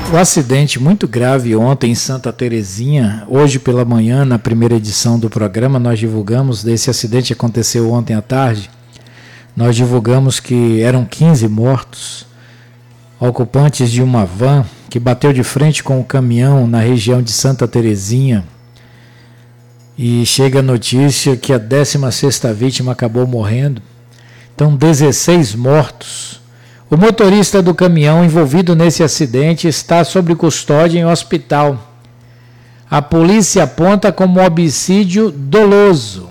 O acidente muito grave ontem em Santa Terezinha, hoje pela manhã, na primeira edição do programa, nós divulgamos desse acidente que aconteceu ontem à tarde. Nós divulgamos que eram 15 mortos, ocupantes de uma van que bateu de frente com o caminhão na região de Santa Terezinha. E chega a notícia que a 16ª vítima acabou morrendo. Então, 16 mortos. O motorista do caminhão envolvido nesse acidente está sob custódia em hospital. A polícia aponta como homicídio doloso.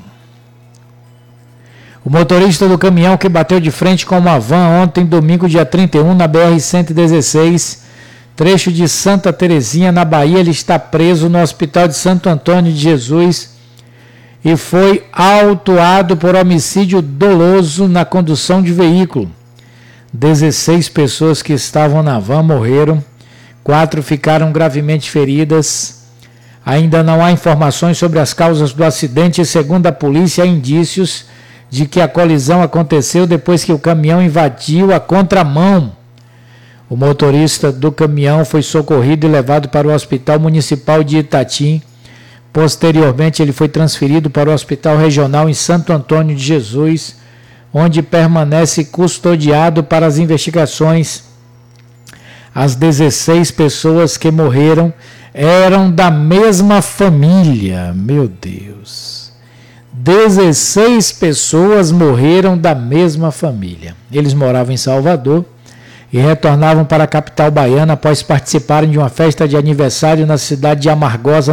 O motorista do caminhão que bateu de frente com uma van ontem, domingo, dia 31, na BR-116, trecho de Santa Terezinha, na Bahia, ele está preso no Hospital de Santo Antônio de Jesus e foi autuado por homicídio doloso na condução de veículo. 16 pessoas que estavam na van morreram, 4 ficaram gravemente feridas. Ainda não há informações sobre as causas do acidente e, segundo a polícia, há indícios de que a colisão aconteceu depois que o caminhão invadiu a contramão. O motorista do caminhão foi socorrido e levado para o Hospital Municipal de Itatim. Posteriormente, ele foi transferido para o Hospital Regional em Santo Antônio de Jesus, onde permanece custodiado para as investigações. As 16 pessoas que morreram eram da mesma família. Meu Deus! 16 pessoas morreram da mesma família. Eles moravam em Salvador e retornavam para a capital baiana após participarem de uma festa de aniversário na cidade de Amargosa,